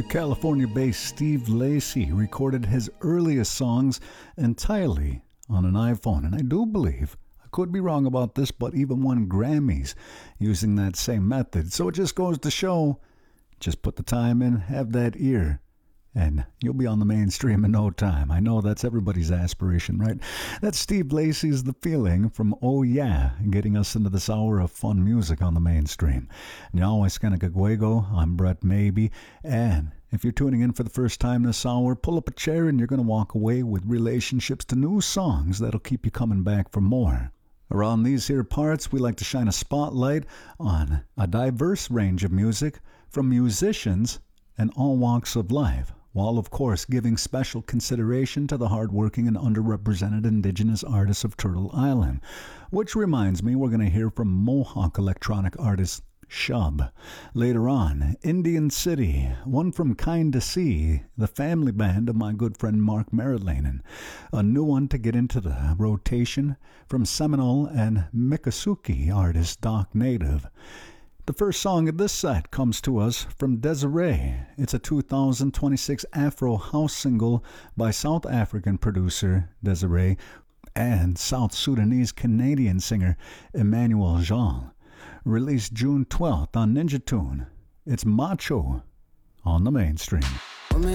California-based Steve Lacy recorded his earliest songs entirely on an iPhone, and I do believe, I could be wrong about this, but even won Grammys using that same method. So it just goes to show, just put the time in, have that ear, and you'll be on the mainstream in no time. I know that's everybody's aspiration, right? That's Steve Lacy's The Feeling from Oh Yeah, getting us into this hour of fun music on the mainstream. Now, Escanacagüego, I'm Brett Maybe, and if you're tuning in for the first time this hour, pull up a chair and you're going to walk away with relationships to new songs that'll keep you coming back for more. Around these here parts, we like to shine a spotlight on a diverse range of music from musicians and all walks of life, while of course giving special consideration to the hardworking and underrepresented indigenous artists of Turtle Island. Which reminds me, we're going to hear from Mohawk electronic artist Shub. Later on, Indian City, one from Kind to See, the family band of my good friend Mark Merrilanen. A new one to get into the rotation from Seminole and Miccosukee artist Doc Native. The first song of this set comes to us from Desiree. It's a 2026 Afro house single by South African producer Desiree and South Sudanese Canadian singer Emmanuel Jean. Released June 12th on Ninja Tune. It's Macho on the mainstream.